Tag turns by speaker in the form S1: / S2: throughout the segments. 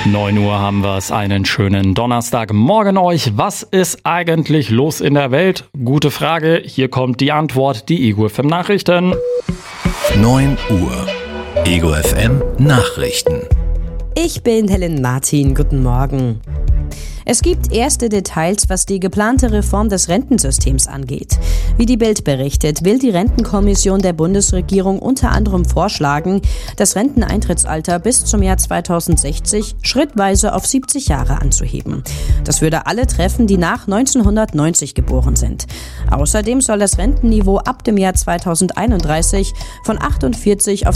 S1: 9 Uhr haben wir es, einen schönen Donnerstagmorgen euch. Was ist eigentlich los in der Welt? Gute Frage, hier kommt die Antwort, die Ego FM Nachrichten.
S2: 9 Uhr, Ego FM Nachrichten.
S3: Ich bin Helen Martin, guten Morgen. Es gibt erste Details, was die geplante Reform des Rentensystems angeht. Wie die Bild berichtet, will die Rentenkommission der Bundesregierung unter anderem vorschlagen, das Renteneintrittsalter bis zum Jahr 2060 schrittweise auf 70 Jahre anzuheben. Das würde alle treffen, die nach 1990 geboren sind. Außerdem soll das Rentenniveau ab dem Jahr 2031 von 48 auf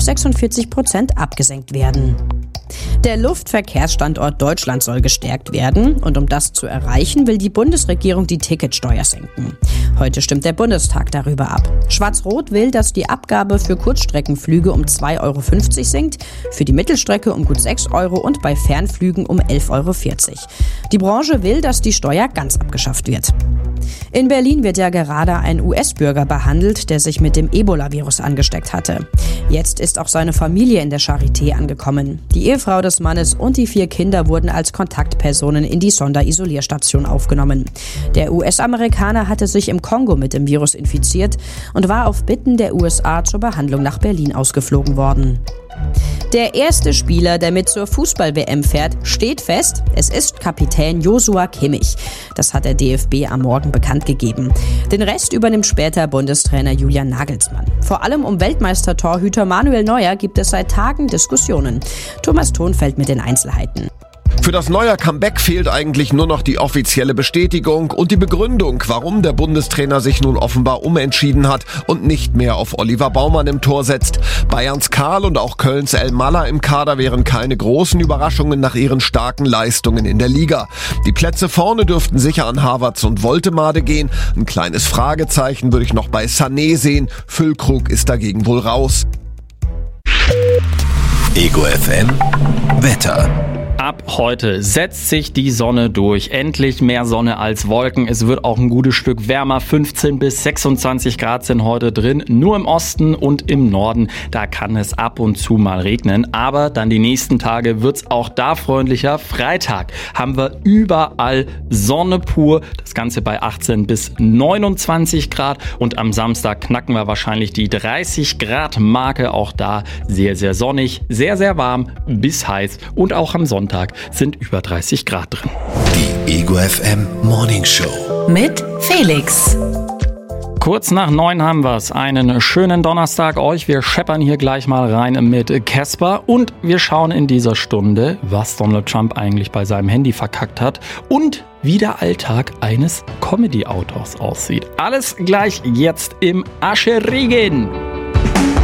S3: 46% abgesenkt werden. Der Luftverkehrsstandort Deutschland soll gestärkt werden und um das zu erreichen, will die Bundesregierung die Ticketsteuer senken. Heute stimmt der Bundestag darüber ab. Schwarz-Rot will, dass die Abgabe für Kurzstreckenflüge um 2,50 Euro sinkt, für die Mittelstrecke um gut 6 Euro und bei Fernflügen um 11,40 Euro. Die Branche will, dass die Steuer ganz abgeschafft wird. In Berlin wird ja gerade ein US-Bürger behandelt, der sich mit dem Ebola-Virus angesteckt hatte. Jetzt ist auch seine Familie in der Charité angekommen. Die Ehefrau des Mannes und die 4 Kinder wurden als Kontaktpersonen in die Sonderisolierstation aufgenommen. Der US-Amerikaner hatte sich im Kongo mit dem Virus infiziert und war auf Bitten der USA zur Behandlung nach Berlin ausgeflogen worden. Der erste Spieler, der mit zur Fußball-WM fährt, steht fest. Es ist Kapitän Joshua Kimmich. Das hat der DFB am Morgen bekannt gegeben. Den Rest übernimmt später Bundestrainer Julian Nagelsmann. Vor allem um Weltmeister-Torhüter Manuel Neuer gibt es seit Tagen Diskussionen. Thomas Thonfeld mit den Einzelheiten.
S4: Für das Neuer-Comeback fehlt eigentlich nur noch die offizielle Bestätigung und die Begründung, warum der Bundestrainer sich nun offenbar umentschieden hat und nicht mehr auf Oliver Baumann im Tor setzt. Bayerns Karl und auch Kölns El Malla im Kader wären keine großen Überraschungen nach ihren starken Leistungen in der Liga. Die Plätze vorne dürften sicher an Havertz und Woltemade gehen. Ein kleines Fragezeichen würde ich noch bei Sané sehen. Füllkrug ist dagegen wohl raus.
S2: Ego FM Wetter.
S1: Ab heute setzt sich die Sonne durch. Endlich mehr Sonne als Wolken. Es wird auch ein gutes Stück wärmer. 15 bis 26 Grad sind heute drin. Nur im Osten und im Norden, da kann es ab und zu mal regnen. Aber dann die nächsten Tage wird es auch da freundlicher. Freitag haben wir überall Sonne pur. Das Ganze bei 18 bis 29 Grad. Und am Samstag knacken wir wahrscheinlich die 30 Grad Marke. Auch da sehr, sehr sonnig, sehr, sehr warm bis heiß. Und auch am Sonntag sind über 30 Grad drin.
S2: Die Ego FM Morning Show
S5: mit Felix.
S1: Kurz nach 9 haben wir es. Einen schönen Donnerstag euch. Wir scheppern hier gleich mal rein mit Casper und wir schauen in dieser Stunde, was Donald Trump eigentlich bei seinem Handy verkackt hat und wie der Alltag eines Comedy-Autors aussieht. Alles gleich jetzt im Ascheregen.